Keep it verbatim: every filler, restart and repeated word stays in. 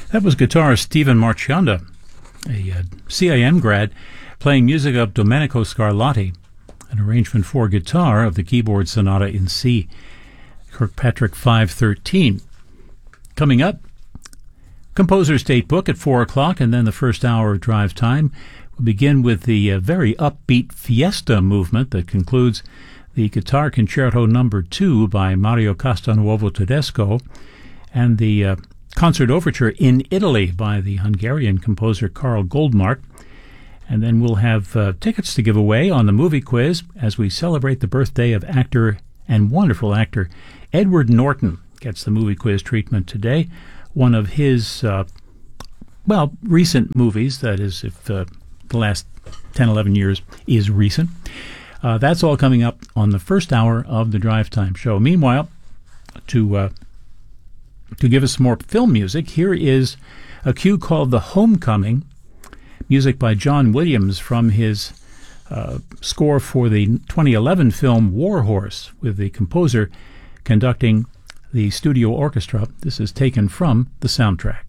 That was guitarist Stephen Marchionda, a uh, C I M grad, playing music of Domenico Scarlatti, an arrangement for guitar of the keyboard sonata in C, Kirkpatrick five thirteen. Coming up, Composer's Date Book at four o'clock, and then the first hour of drive time. We'll begin with the uh, very upbeat Fiesta movement that concludes the Guitar Concerto Number two by Mario Castelnuovo Tedesco, and the uh, Concert Overture in Italy by the Hungarian composer Karl Goldmark. And then we'll have uh, tickets to give away on the movie quiz as we celebrate the birthday of actor and wonderful actor Edward Norton. Gets the movie quiz treatment today. One of his, uh, well, recent movies, that is, if uh, the last ten, eleven years is recent. Uh, that's all coming up on the first hour of the Drive Time Show. Meanwhile, to uh, to give us some more film music, here is a cue called The Homecoming, music by John Williams from his uh, score for the twenty eleven film War Horse, with the composer conducting the studio orchestra. This is taken from the soundtrack.